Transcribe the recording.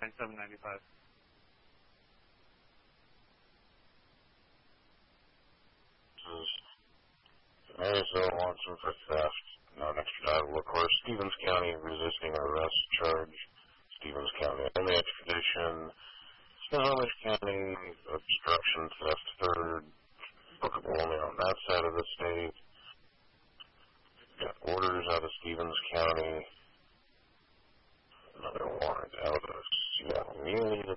9795. Marysville wants him for theft, not extraditable. Of course, Stevens County resisting arrest charge. Stevens County only extradition. Snohomish County obstruction theft third. Bookable only on that side of the state. Got orders out of Stevens County. Another warrant out of Seattle Muni to